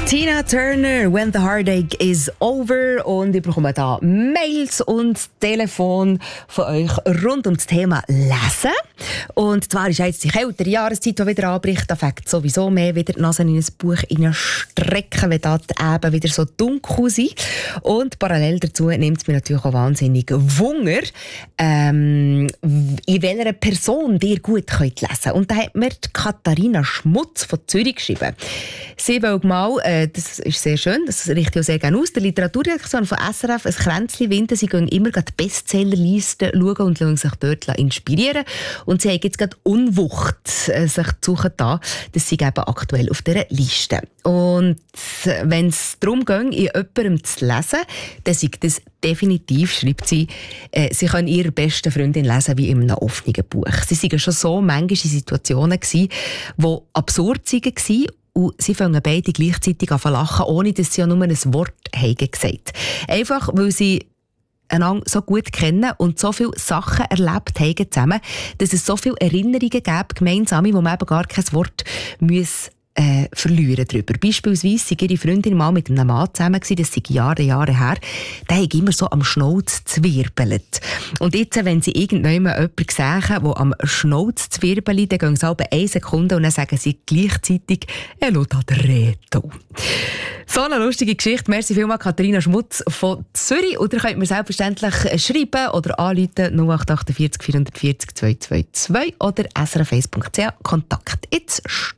Tina Turner, When the Heartache is Over. Und ich bekomme da Mails und Telefon von euch rund um das Thema Lesen. Und zwar ist jetzt die kältere Jahreszeit, die wieder anbricht. Da fängt sowieso mehr wieder die Nase in ein Buch strecken, wenn da die Eben wieder so dunkel sind. Und parallel dazu nimmt es mir natürlich auch wahnsinnig Wunder, in welcher Person ihr gut könnt lesen. Und da hat mir die Katharina Schmutz von Zürich geschrieben. Sie will mal, das ist sehr schön, das richtet auch sehr gerne aus, der Literaturredaktion von SRF ein Kränzchen winden. Sie gehen immer die Bestsellerliste schauen und lassen sich dort inspirieren. Und sie haben jetzt gerade Unwucht sich zu suchen da. Das sind eben aktuell auf dieser Liste. Und wenn es darum geht, in jemandem zu lesen, dann sagt das definitiv, schreibt sie, sie können ihre beste Freundin lesen wie in einem offenen Buch. Sie waren schon so manchmal in Situationen, die absurd waren. Und sie fangen beide gleichzeitig an zu lachen, ohne dass sie ja nur ein Wort haben gesagt. Einfach, weil sie einander so gut kennen und so viele Sachen erlebt haben zusammen, dass es so viele Erinnerungen gibt, gemeinsame, wo man eben gar kein Wort verlieren darüber. Beispielsweise war ihre Freundin mal mit einem Mann zusammen, das sei Jahre her, der hat immer so am Schnauz zwirbelt. Und jetzt, wenn sie irgendjemand jemanden sehen, der am Schnauz zwirbelt, dann gehen sie aber 1 Sekunde und dann sagen sie gleichzeitig «Elo da Reto». So eine lustige Geschichte. Merci vielmals, Katharina Schmutz von Zürich. Oder könnt mir selbstverständlich schreiben oder anrufen 0848 440 222 oder srf1.ch Kontakt ins